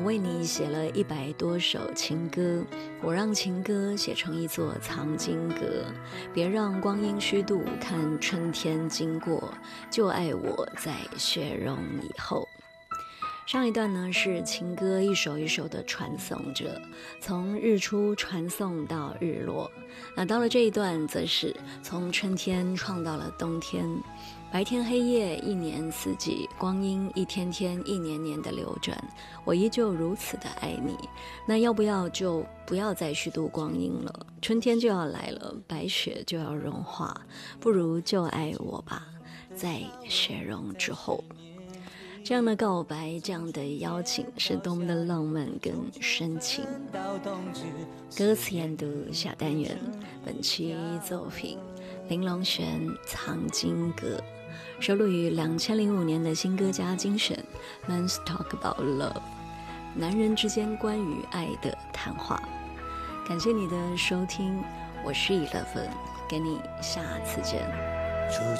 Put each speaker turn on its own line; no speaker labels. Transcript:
为你写了100多首情歌，我让情歌写成一座藏经阁，别让光阴虚度，看春天经过，就爱我在雪融以后。上一段呢是情歌一首一首的传颂着，从日出传颂到日落。那到了这一段则是从春天创到了冬天，白天黑夜，一年四季，光阴一天天一年年的流转，我依旧如此的爱你。那要不要就不要再虚度光阴了，春天就要来了，白雪就要融化，不如就爱我吧，在雪融之后。这样的告白，这样的邀请是多么的浪漫跟深情。歌词研读小单元，本期作品林隆璇《藏经阁》，收录于2005年的新歌家精选 Men's Talk About Love， 男人之间关于爱的谈话。感谢你的收听，我是11，跟你下次见。